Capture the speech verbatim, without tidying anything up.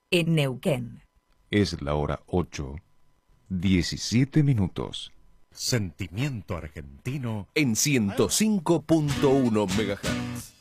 en Neuquén. Es la hora ocho, diecisiete minutos. Sentimiento argentino en ciento cinco punto uno megahertz.